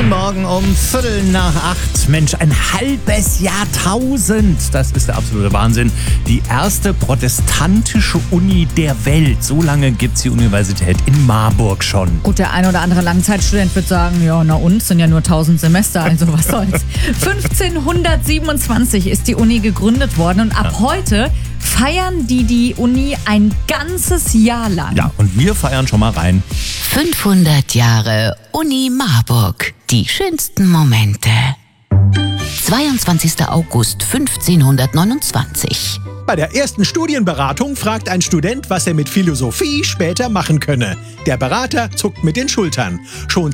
Guten Morgen um 7:45. Mensch, ein halbes Jahrtausend. Das ist der absolute Wahnsinn. Die erste protestantische Uni der Welt. So lange gibt es die Universität in Marburg schon. Gut, der ein oder andere Langzeitstudent wird sagen, ja, na uns sind ja nur 1000 Semester, also was soll's. 1527 ist die Uni gegründet worden und ab heute feiern die Uni ein ganzes Jahr lang. Ja, und wir feiern schon mal rein. 500 Jahre Uni Marburg. Die schönsten Momente. 22. August 1529. Bei der ersten Studienberatung fragt ein Student, was er mit Philosophie später machen könne. Der Berater zuckt mit den Schultern. Schon